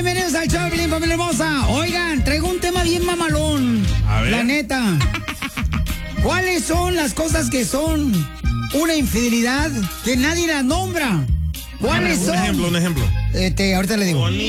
Bienvenidos al show, Piolín, familia hermosa. Oigan, traigo un tema bien mamalón. A ver. La neta. ¿Cuáles son las cosas que son una infidelidad que nadie las nombra? ¿Cuáles son? Un ejemplo. Ahorita le digo.